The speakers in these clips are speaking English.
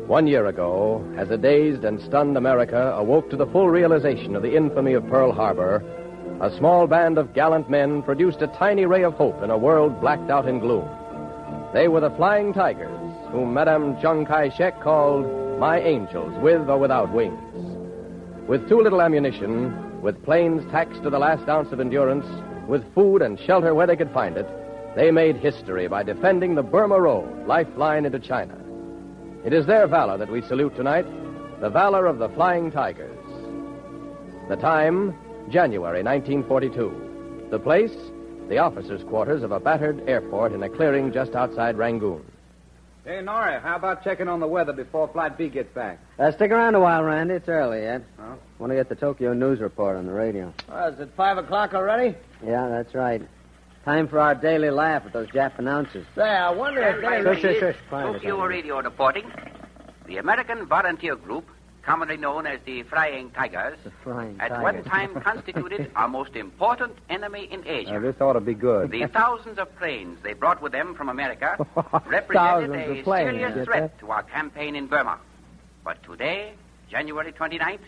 1 year ago, as a dazed and stunned America awoke to the full realization of the infamy of Pearl Harbor, a small band of gallant men produced a tiny ray of hope in a world blacked out in gloom. They were the Flying Tigers, whom Madame Chiang Kai-shek called my angels, with or without wings. With too little ammunition, with planes taxed to the last ounce of endurance, with food and shelter where they could find it, they made history by defending the Burma Road, lifeline into China. It is their valor that we salute tonight, the valor of the Flying Tigers. The time, January 1942. The place, the officers' quarters of a battered airport in a clearing just outside Rangoon. Hey, Nora, how about checking on the weather before Flight B gets back? Stick around a while, Randy. It's early yet. Oh? Want to get the Tokyo News report on the radio. Is it 5 o'clock already? Yeah, that's right. Time for our daily laugh at those Jap announcers. Say, I wonder if they... Shush. Tokyo Radio reporting. The American Volunteer Group, commonly known as the Flying Tigers, at one time constituted our most important enemy in Asia. This ought to be good. The thousands of planes they brought with them from America represented a serious threat to our campaign in Burma. But today, January 29th,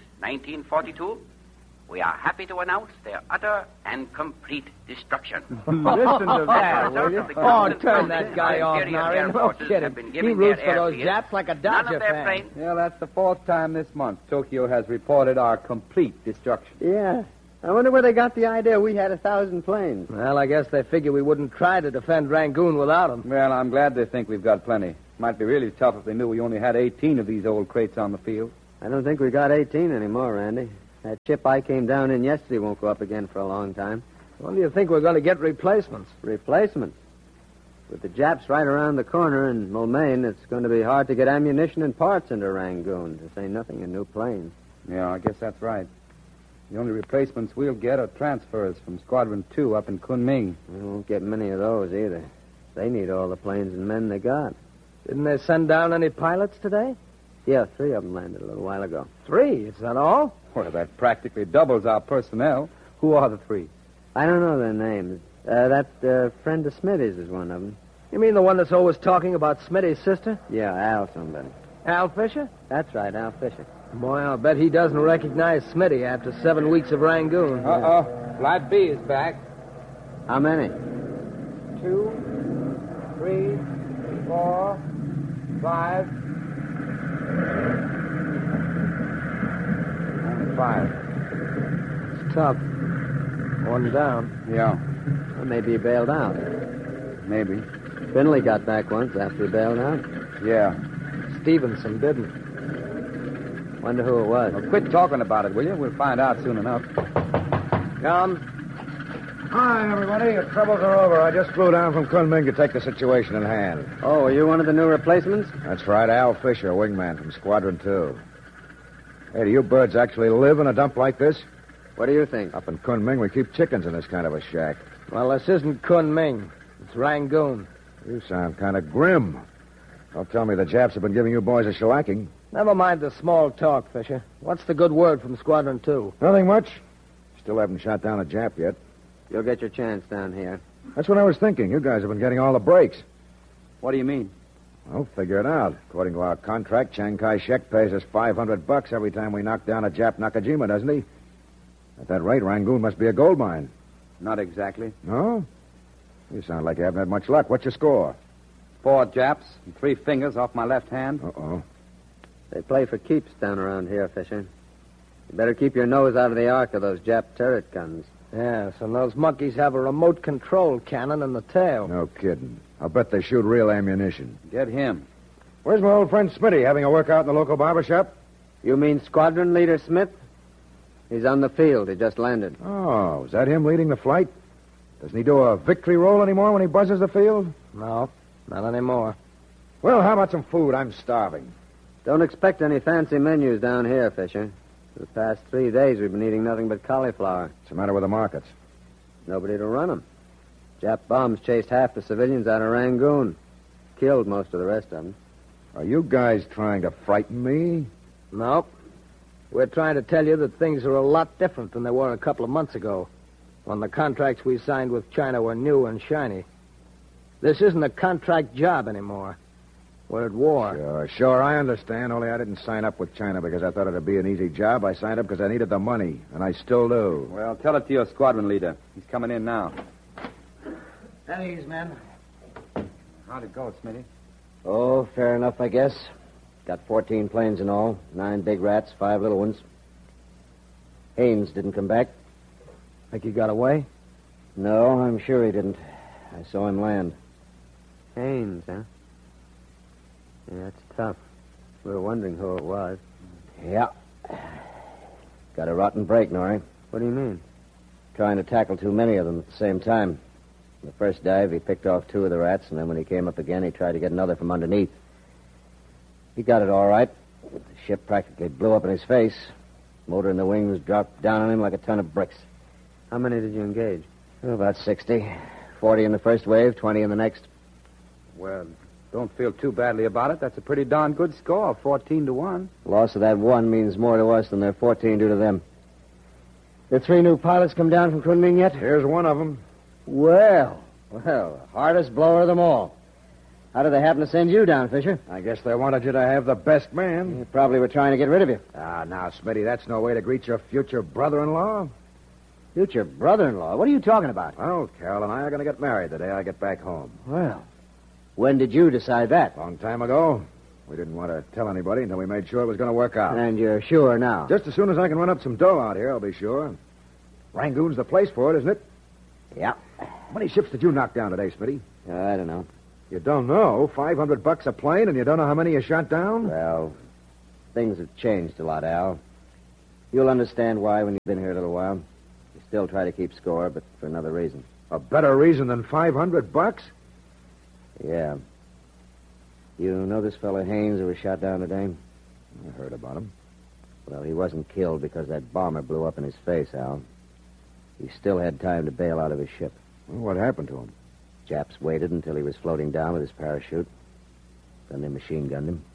1942, we are happy to announce their utter and complete destruction. Listen to that, will you? Oh, turn that guy off, Nari. No kidding. He roots for those Japs like a Dodger fan. Yeah, that's the fourth time this month Tokyo has reported our complete destruction. Yeah. I wonder where they got the idea we had 1,000 planes. Well, I guess they figure we wouldn't try to defend Rangoon without them. Well, I'm glad they think we've got plenty. Might be really tough if they knew we only had 18 of these old crates on the field. I don't think we got 18 anymore, Randy. That ship I came down in yesterday won't go up again for a long time. When do you think we're going to get replacements? Replacements? With the Japs right around the corner in Mulmain, it's going to be hard to get ammunition and parts into Rangoon, to say nothing of new planes. Yeah, I guess that's right. The only replacements we'll get are transfers from Squadron 2 up in Kunming. We won't get many of those either. They need all the planes and men they got. Didn't they send down any pilots today? Yeah, 3 of them landed a little while ago. 3? Is that all? Well, that practically doubles our personnel. Who are the 3? I don't know their names. That friend of Smitty's is one of them. You mean the one that's always talking about Smitty's sister? Yeah, Al somebody. Al Fisher? That's right, Al Fisher. Boy, I'll bet he doesn't recognize Smitty after 7 weeks of Rangoon. Uh-oh. Flight B is back. How many? 2, 3, 4, 5. Only 5. It's tough. One down. Yeah. Well, maybe he bailed out. Maybe. Finley got back once after he bailed out. Yeah. Stevenson didn't. Wonder who it was. Well, quit talking about it, will you? We'll find out soon enough. Come. Hi, everybody. The troubles are over. I just flew down from Kunming to take the situation in hand. Oh, are you one of the new replacements? That's right, Al Fisher, wingman from Squadron 2. Hey, do you birds actually live in a dump like this? What do you think? Up in Kunming, we keep chickens in this kind of a shack. Well, this isn't Kunming. It's Rangoon. You sound kind of grim. Don't tell me the Japs have been giving you boys a shellacking. Never mind the small talk, Fisher. What's the good word from Squadron 2? Nothing much. Still haven't shot down a Jap yet. You'll get your chance down here. That's what I was thinking. You guys have been getting all the breaks. What do you mean? Well, figure it out. According to our contract, Chiang Kai-shek pays us $500 every time we knock down a Jap Nakajima, doesn't he? At that rate, Rangoon must be a gold mine. Not exactly. No? You sound like you haven't had much luck. What's your score? 4 Japs and 3 fingers off my left hand. Uh-oh. They play for keeps down around here, Fisher. You better keep your nose out of the arc of those Jap turret guns. Yes, and those monkeys have a remote control cannon in the tail. No kidding. I'll bet they shoot real ammunition. Get him. Where's my old friend Smitty? Having a workout in the local barber shop? You mean Squadron Leader Smith? He's on the field. He just landed. Oh, is that him leading the flight? Doesn't he do a victory roll anymore when he buzzes the field? No, not anymore. Well, how about some food? I'm starving. Don't expect any fancy menus down here, Fisher. For the past 3 days, we've been eating nothing but cauliflower. What's the matter with the markets? Nobody to run them. Jap bombs chased half the civilians out of Rangoon. Killed most of the rest of them. Are you guys trying to frighten me? No. We're trying to tell you that things are a lot different than they were a couple of months ago, when the contracts we signed with China were new and shiny. This isn't a contract job anymore. We're at war. Sure, I understand. Only I didn't sign up with China because I thought it'd be an easy job. I signed up because I needed the money, and I still do. Well, tell it to your squadron leader. He's coming in now. At ease, men. How'd it go, Smitty? Oh, fair enough, I guess. Got 14 planes in all. 9 big rats, 5 little ones. Haynes didn't come back. Think he got away? No, I'm sure he didn't. I saw him land. Haynes, huh? Yeah, that's tough. We were wondering who it was. Yeah. Got a rotten break, Norrie. What do you mean? Trying to tackle too many of them at the same time. The first dive, he picked off 2 of the rats, and then when he came up again, he tried to get another from underneath. He got it all right. The ship practically blew up in his face. Motor in the wings dropped down on him like a ton of bricks. How many did you engage? Oh, about 60. 40 in the first wave, 20 in the next. Well, don't feel too badly about it. That's a pretty darn good score, 14-1. Loss of that one means more to us than their 14 do to them. The 3 new pilots come down from Kunming yet? Here's one of them. Well, hardest blower of them all. How did they happen to send you down, Fisher? I guess they wanted you to have the best man. They probably were trying to get rid of you. Ah, now, Smitty, that's no way to greet your future brother-in-law. Future brother-in-law? What are you talking about? Well, Carol and I are going to get married the day I get back home. Well, when did you decide that? Long time ago. We didn't want to tell anybody until we made sure it was going to work out. And you're sure now? Just as soon as I can run up some dough out here, I'll be sure. Rangoon's the place for it, isn't it? Yeah. How many ships did you knock down today, Smitty? I don't know. You don't know? $500 a plane, and you don't know how many you shot down? Well, things have changed a lot, Al. You'll understand why when you've been here a little while. You still try to keep score, but for another reason. A better reason than $500? Yeah. You know this fellow Haynes who was shot down today? I heard about him. Well, he wasn't killed because that bomber blew up in his face, Al. He still had time to bail out of his ship. Well, what happened to him? Japs waited until he was floating down with his parachute. Then they machine gunned him.